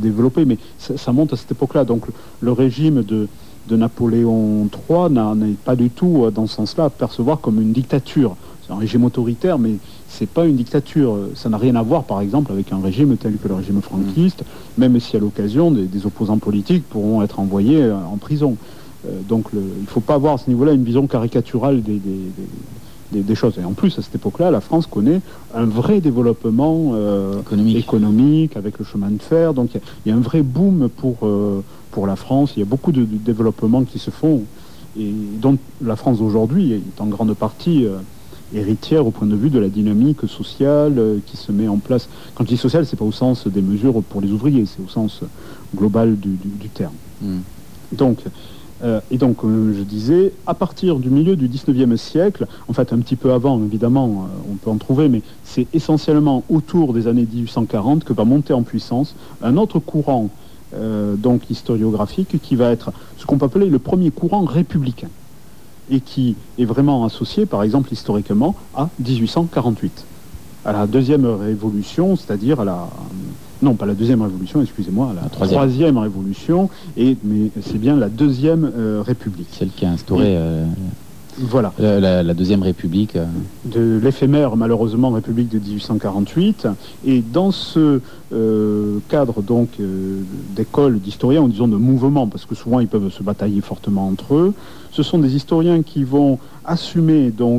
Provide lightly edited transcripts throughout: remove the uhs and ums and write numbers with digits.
développé, mais ça monte à cette époque-là. Donc le régime de Napoléon III n'est pas du tout, dans ce sens-là, à percevoir comme une dictature. C'est un régime autoritaire, mais c'est pas une dictature. Ça n'a rien à voir, par exemple, avec un régime tel que le régime franquiste, même si à l'occasion, des opposants politiques pourront être envoyés en prison. Donc il ne faut pas avoir à ce niveau-là une vision caricaturale des choses. Et en plus, à cette époque-là, la France connaît un vrai développement économique avec le chemin de fer. Donc il y a un vrai boom pour la France. Il y a beaucoup de développements qui se font. Et donc la France d'aujourd'hui est en grande partie héritière au point de vue de la dynamique sociale qui se met en place. Quand je dis sociale, c'est pas au sens des mesures pour les ouvriers, c'est au sens global du terme. Donc, je disais, à partir du milieu du 19e siècle, en fait un petit peu avant, évidemment, on peut en trouver, mais c'est essentiellement autour des années 1840 que va monter en puissance un autre courant donc historiographique qui va être ce qu'on peut appeler le premier courant républicain et qui est vraiment associé, par exemple, historiquement, à 1848, à la deuxième révolution, c'est-à-dire à la... Non, pas la deuxième révolution, excusez-moi, la troisième révolution, mais c'est bien la deuxième république. Celle qui a instauré voilà. la deuxième république. De l'éphémère, malheureusement, république de 1848. Et dans ce cadre, donc, d'école d'historiens, ou disons de mouvement, parce que souvent ils peuvent se batailler fortement entre eux, ce sont des historiens qui vont assumer, donc,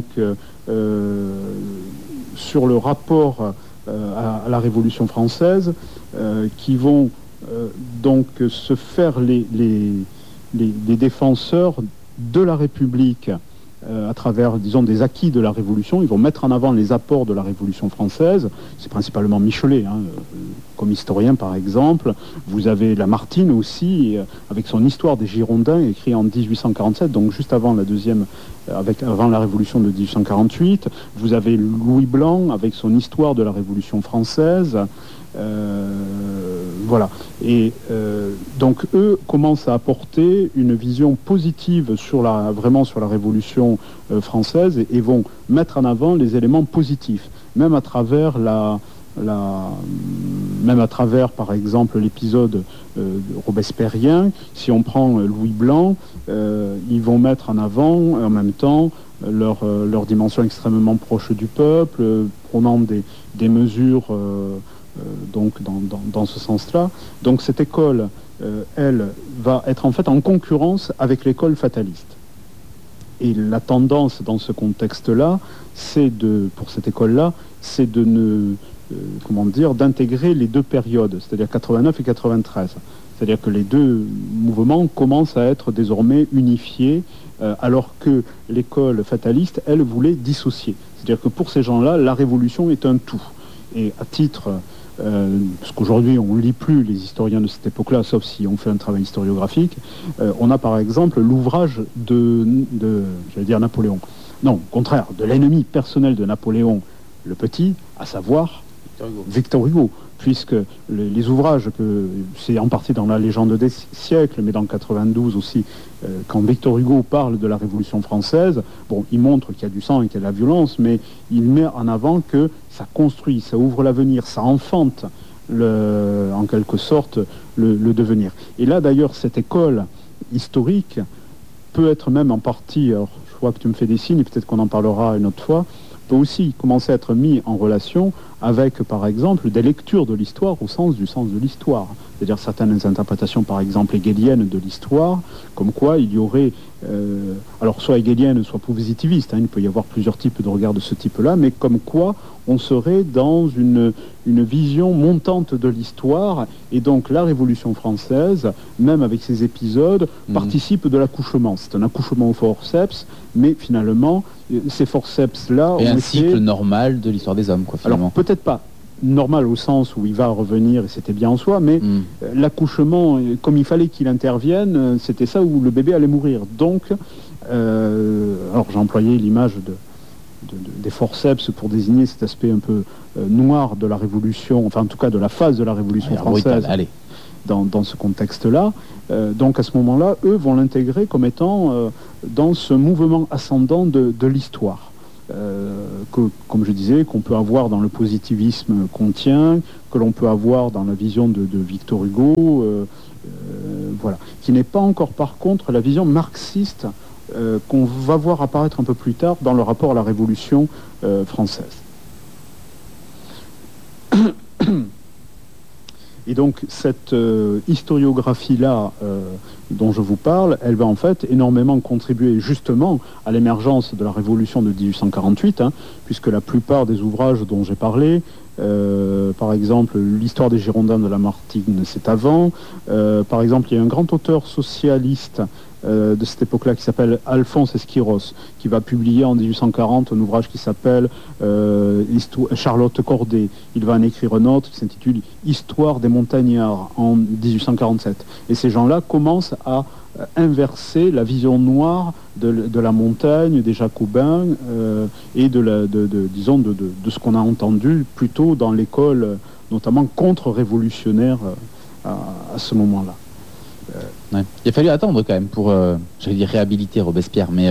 sur le rapport à la Révolution française, qui vont donc se faire les défenseurs de la République à travers, disons, des acquis de la Révolution. Ils vont mettre en avant les apports de la Révolution française. C'est principalement Michelet, comme historien, par exemple. Vous avez Lamartine aussi, avec son Histoire des Girondins, écrit en 1847, donc juste avant avant la Révolution de 1848. Vous avez Louis Blanc, avec son Histoire de la Révolution française. Voilà. Et donc eux commencent à apporter une vision positive vraiment sur la Révolution française et vont mettre en avant les éléments positifs, même à travers par exemple l'épisode robespierrien. Si on prend Louis Blanc, ils vont mettre en avant en même temps leur dimension extrêmement proche du peuple, prenant des mesures donc dans ce sens-là. Donc cette école, elle, va être en fait en concurrence avec l'école fataliste. Et la tendance dans ce contexte-là, pour cette école-là, c'est d'intégrer les deux périodes, c'est-à-dire 89 et 93. C'est-à-dire que les deux mouvements commencent à être désormais unifiés, alors que l'école fataliste, elle, voulait dissocier. C'est-à-dire que pour ces gens-là, la révolution est un tout. Et à titre... parce qu'aujourd'hui on ne lit plus les historiens de cette époque-là, sauf si on fait un travail historiographique, on a par exemple l'ouvrage j'allais dire Napoléon. Non, au contraire, de l'ennemi personnel de Napoléon le Petit, à savoir Victor Hugo, puisque les ouvrages, c'est en partie dans la légende des siècles, mais dans 92 aussi, quand Victor Hugo parle de la Révolution française, bon, il montre qu'il y a du sang et qu'il y a de la violence, mais il met en avant que ça construit, ça ouvre l'avenir, ça enfante en quelque sorte le devenir. Et là d'ailleurs, cette école historique peut être même en partie, alors je vois que tu me fais des signes, peut-être qu'on en parlera une autre fois, peut aussi commencer à être mis en relation avec, par exemple, des lectures de l'histoire au sens du sens de l'histoire. C'est-à-dire certaines interprétations, par exemple, hegeliennes de l'histoire, comme quoi il y aurait, alors soit hegelienne, soit positiviste, il peut y avoir plusieurs types de regards de ce type-là, mais comme quoi on serait dans une vision montante de l'histoire, et donc la Révolution française, même avec ses épisodes, participe de l'accouchement. C'est un accouchement au forceps, mais finalement, ces forceps-là... Et un cycle normal de l'histoire des hommes, quoi, finalement. Alors, peut-être pas normal au sens où il va revenir et c'était bien en soi, mais l'accouchement, comme il fallait qu'il intervienne, c'était ça où le bébé allait mourir. Donc, alors j'ai employé l'image des forceps pour désigner cet aspect un peu noir de la Révolution, enfin en tout cas de la phase de la Révolution française. Allez. Dans ce contexte-là. Donc à ce moment-là, eux vont l'intégrer comme étant dans ce mouvement ascendant de l'histoire. comme je disais, qu'on peut avoir dans le positivisme Comtien, que l'on peut avoir dans la vision de Victor Hugo, voilà, qui n'est pas encore par contre la vision marxiste qu'on va voir apparaître un peu plus tard dans le rapport à la Révolution française. Et donc cette historiographie-là dont je vous parle, elle va en fait énormément contribuer justement à l'émergence de la Révolution de 1848, puisque la plupart des ouvrages dont j'ai parlé, par exemple l'histoire des Girondins de Lamartine, c'est avant. Par exemple, il y a un grand auteur socialiste de cette époque-là qui s'appelle Alphonse Esquiros, qui va publier en 1840 un ouvrage qui s'appelle Charlotte Corday. Il va en écrire un autre qui s'intitule Histoire des montagnards en 1847. Et ces gens-là commencent à inverser la vision noire de la montagne, des Jacobins et disons de ce qu'on a entendu plutôt dans l'école, notamment contre-révolutionnaire à ce moment-là. Ouais. Il a fallu attendre quand même pour, j'allais dire, réhabiliter Robespierre, mais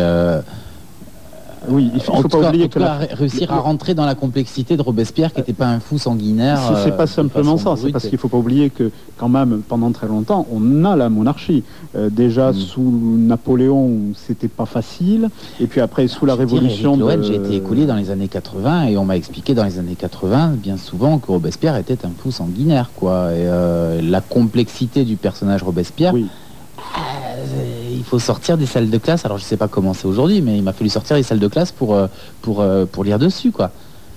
oui, il faut pas oublier que réussir à rentrer dans la complexité de Robespierre, qui n'était pas un fou sanguinaire. C'est pas simplement ça, c'est parce qu'il faut pas oublier que quand même pendant très longtemps on a la monarchie. Déjà sous Napoléon c'était pas facile, et puis après sous la Révolution. J'ai été écoulé dans les années 80 et on m'a expliqué dans les années 80 bien souvent que Robespierre était un fou sanguinaire, quoi. Et la complexité du personnage Robespierre. Oui. Il faut sortir des salles de classe. Alors je sais pas comment c'est aujourd'hui, mais il m'a fallu sortir des salles de classe pour lire dessus, quoi.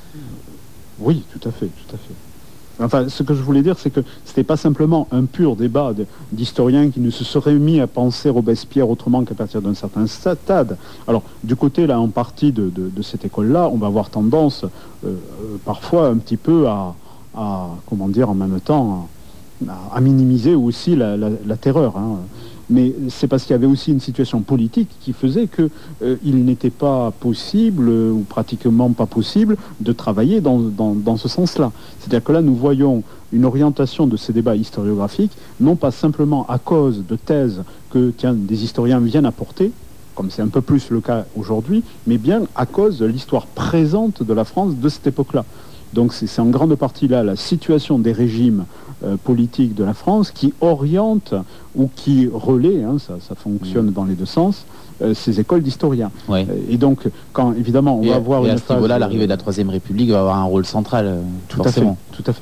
Oui, tout à fait. Enfin, ce que je voulais dire, c'est que c'était pas simplement un pur débat d'historiens qui ne se seraient mis à penser Robespierre autrement qu'à partir d'un certain stade. Alors, du côté, là, en partie de cette école-là, on va avoir tendance, parfois, un petit peu à comment dire, en même temps, à minimiser aussi la terreur, Mais c'est parce qu'il y avait aussi une situation politique qui faisait qu'il n'était pas possible, ou pratiquement pas possible, de travailler dans ce sens-là. C'est-à-dire que là, nous voyons une orientation de ces débats historiographiques, non pas simplement à cause de thèses que des historiens viennent apporter, comme c'est un peu plus le cas aujourd'hui, mais bien à cause de l'histoire présente de la France de cette époque-là. Donc c'est en grande partie là la situation des régimes politiques de la France qui oriente ou qui relaie, ça fonctionne dans les deux sens, ces écoles d'historiens. Ouais. Et donc, quand évidemment on va avoir une phase... À ce niveau-là, l'arrivée de la Troisième République va avoir un rôle central, forcément. Tout à fait.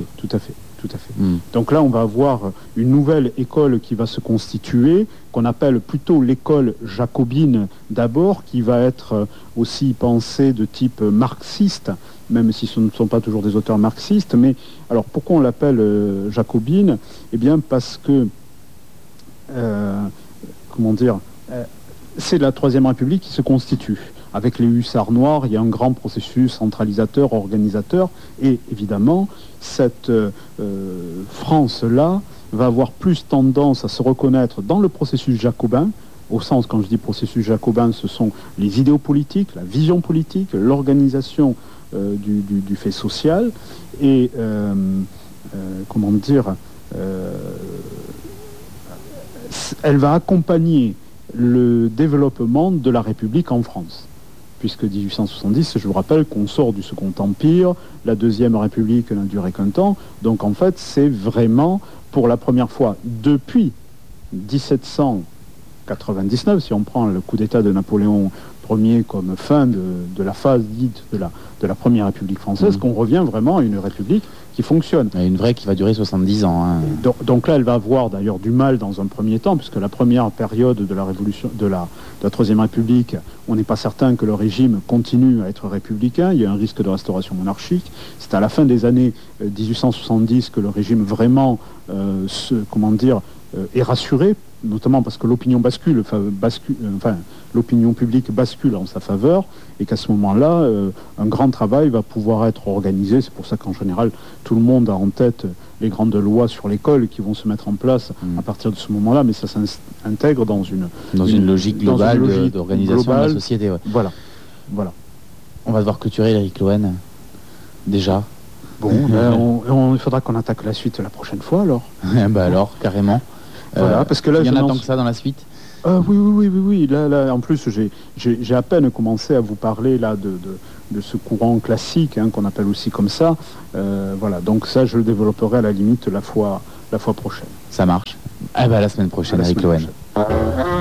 Donc là, on va avoir une nouvelle école qui va se constituer, qu'on appelle plutôt l'école jacobine d'abord, qui va être aussi pensée de type marxiste, même si ce ne sont pas toujours des auteurs marxistes. Mais alors, pourquoi on l'appelle jacobine ? Eh bien, parce que, c'est la Troisième République qui se constitue. Avec les hussards noirs, il y a un grand processus centralisateur, organisateur, et évidemment, cette France-là va avoir plus tendance à se reconnaître dans le processus jacobin, au sens, quand je dis processus jacobin, ce sont les idéaux politiques, la vision politique, l'organisation du fait social, et elle va accompagner le développement de la République en France. Puisque 1870, je vous rappelle qu'on sort du Second Empire, la Deuxième République n'a duré qu'un temps, donc en fait c'est vraiment pour la première fois depuis 1799, si on prend le coup d'État de Napoléon Ier comme fin de la phase dite de la Première République française, qu'on revient vraiment à une République qui fonctionne. Et une vraie qui va durer 70 ans. Donc là, elle va avoir d'ailleurs du mal dans un premier temps, puisque la première période de la Révolution, de la Troisième République, on n'est pas certain que le régime continue à être républicain, il y a un risque de restauration monarchique. C'est à la fin des années 1870 que le régime vraiment est rassuré, notamment parce que l'opinion l'opinion publique bascule en sa faveur, et qu'à ce moment-là, un grand travail va pouvoir être organisé. C'est pour ça qu'en général, tout le monde a en tête les grandes lois sur l'école qui vont se mettre en place à partir de ce moment-là, mais ça s'intègre dans une logique globale d'organisation de la société. Ouais. Voilà. On va devoir clôturer Éric Loen, déjà. Bon, il faudra qu'on attaque la suite la prochaine fois, alors. Alors, carrément. Voilà, parce que là, il y en a tant que ça dans la suite. Oui. Là, en plus, j'ai à peine commencé à vous parler là de ce courant classique, qu'on appelle aussi comme ça. Voilà, donc ça, je le développerai à la limite la fois prochaine. Ça marche. Ah bah, la semaine prochaine avec Loen.